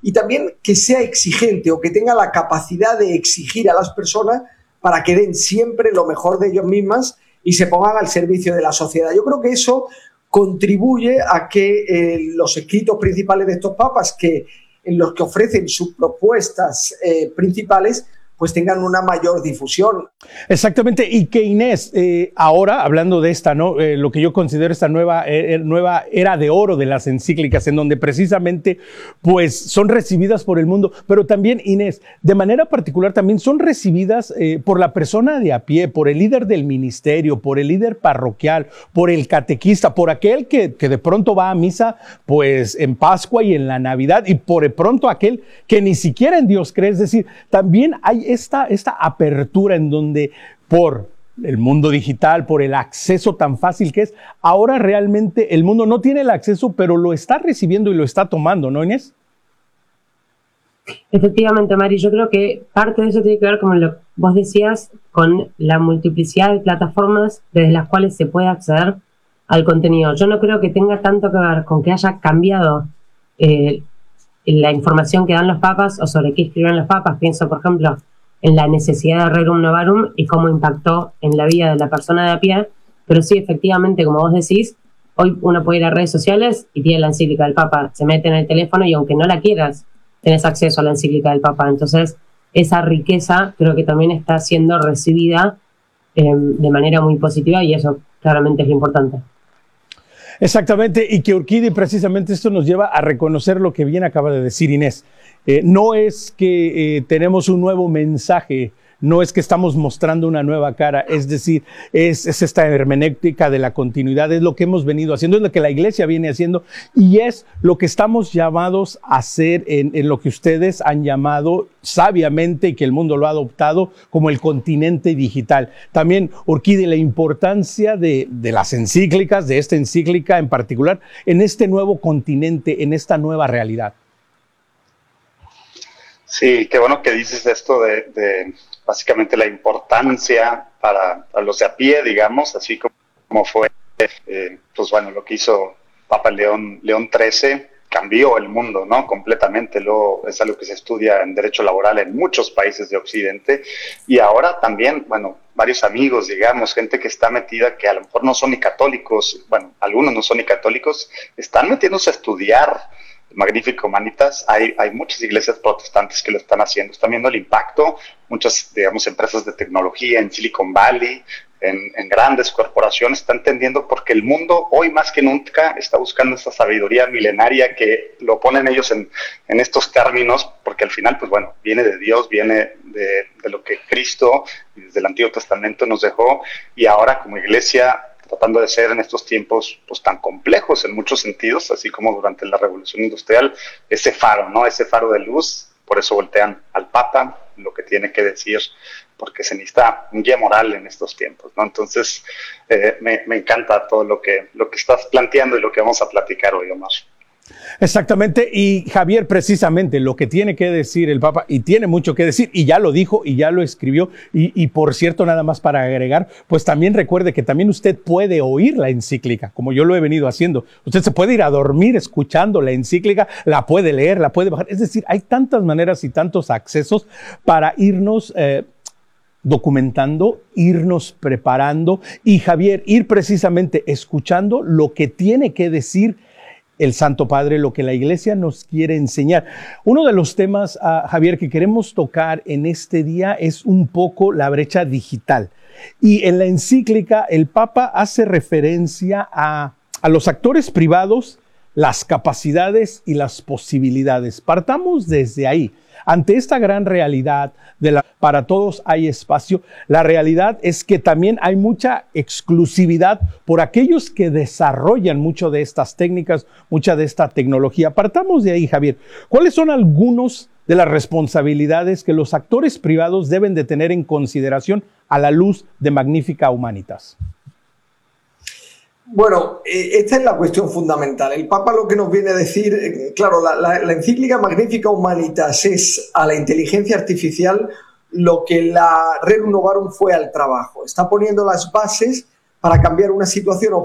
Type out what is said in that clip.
y también que sea exigente o que tenga la capacidad de exigir a las personas para que den siempre lo mejor de ellos mismas y se pongan al servicio de la sociedad. Yo creo que eso contribuye a que los escritos principales de estos papas, en los que ofrecen sus propuestas principales, pues tengan una mayor difusión. Exactamente, y que Inés, ahora hablando de esta, ¿no? Lo que yo considero esta nueva era de oro de las encíclicas, en donde precisamente pues son recibidas por el mundo, pero también, Inés, de manera particular también son recibidas por la persona de a pie, por el líder del ministerio, por el líder parroquial, por el catequista, por aquel que de pronto va a misa pues en Pascua y en la Navidad, y por de pronto aquel que ni siquiera en Dios cree. Es decir, también hay esta apertura en donde por el mundo digital, por el acceso tan fácil que es, ahora realmente el mundo no tiene el acceso, pero lo está recibiendo y lo está tomando, ¿no, Inés? Efectivamente, Mari, yo creo que parte de eso tiene que ver, como lo vos decías, con la multiplicidad de plataformas desde las cuales se puede acceder al contenido. Yo no creo que tenga tanto que ver con que haya cambiado la información que dan los papas o sobre qué escriben los papas. Pienso, por ejemplo, en la necesidad de Rerum Novarum y cómo impactó en la vida de la persona de a pie, pero sí, efectivamente, como vos decís, hoy uno puede ir a redes sociales y tiene la encíclica del Papa, se mete en el teléfono y aunque no la quieras, tenés acceso a la encíclica del Papa. Entonces, esa riqueza creo que también está siendo recibida de manera muy positiva, y eso claramente es lo importante. Exactamente, y que Urquidi, precisamente esto nos lleva a reconocer lo que bien acaba de decir Inés. No es que tenemos un nuevo mensaje, no es que estamos mostrando una nueva cara, es decir, es esta hermenéutica de la continuidad, es lo que hemos venido haciendo, es lo que la Iglesia viene haciendo, y es lo que estamos llamados a hacer en lo que ustedes han llamado sabiamente, y que el mundo lo ha adoptado como el continente digital. También, Urquidi, la importancia de las encíclicas, de esta encíclica en particular, en este nuevo continente, en esta nueva realidad. Sí, qué bueno que dices esto de básicamente la importancia para los de a pie, digamos, así como fue, pues bueno, lo que hizo Papa León XIII, cambió el mundo, ¿no? Completamente. Luego es algo que se estudia en derecho laboral en muchos países de Occidente, y ahora también, bueno, varios amigos, digamos, gente que está metida, que a lo mejor no son ni católicos, bueno, algunos no son ni católicos, están metiéndose a estudiar Magnificat Humanitas. Hay muchas iglesias protestantes que lo están haciendo, están viendo el impacto, muchas, digamos, empresas de tecnología en Silicon Valley, en grandes corporaciones, están entendiendo, porque el mundo hoy más que nunca está buscando esta sabiduría milenaria, que lo ponen ellos en estos términos, porque al final, pues bueno, viene de Dios, viene de lo que Cristo desde el Antiguo Testamento nos dejó, y ahora como iglesia tratando de ser en estos tiempos pues tan complejos en muchos sentidos, así como durante la Revolución Industrial, ese faro, ¿no? Ese faro de luz. Por eso voltean al Papa, lo que tiene que decir, porque se necesita un guía moral en estos tiempos, ¿no? Entonces, me encanta todo lo que estás planteando y lo que vamos a platicar hoy, Omar. Exactamente, y Javier, precisamente lo que tiene que decir el Papa, y tiene mucho que decir, y ya lo dijo y ya lo escribió, y por cierto, nada más para agregar, pues también recuerde que también usted puede oír la encíclica, como yo lo he venido haciendo. Usted se puede ir a dormir escuchando la encíclica, la puede leer, la puede bajar, es decir, hay tantas maneras y tantos accesos para irnos documentando, irnos preparando, y Javier, ir precisamente escuchando lo que tiene que decir el Santo Padre, lo que la Iglesia nos quiere enseñar. Uno de los temas, Javier, que queremos tocar en este día es un poco la brecha digital. Y en la encíclica el Papa hace referencia a los actores privados, las capacidades y las posibilidades. Partamos desde ahí. Ante esta gran realidad de para todos hay espacio, la realidad es que también hay mucha exclusividad por aquellos que desarrollan mucho de estas técnicas, mucha de esta tecnología. Partamos de ahí, Javier. ¿Cuáles son algunos de las responsabilidades que los actores privados deben de tener en consideración a la luz de Magnificat Humanitas? Bueno, esta es la cuestión fundamental. El Papa lo que nos viene a decir, claro, la encíclica Magnificat Humanitas es a la inteligencia artificial lo que la Rerum Novarum fue al trabajo. Está poniendo las bases para cambiar una situación